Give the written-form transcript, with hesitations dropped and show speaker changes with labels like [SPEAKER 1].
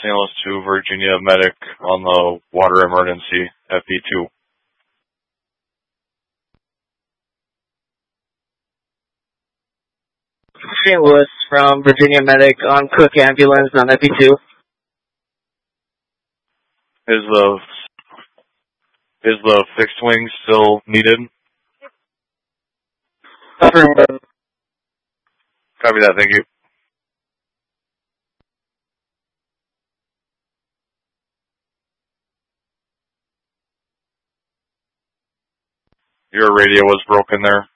[SPEAKER 1] St. Louis to Virginia medic on the water emergency, FV2.
[SPEAKER 2] St. Louis from Virginia medic on Cook ambulance on FV2.
[SPEAKER 1] Is the fixed wing still needed?
[SPEAKER 2] Affirmative.
[SPEAKER 1] Copy that, thank you. Your radio was broken there.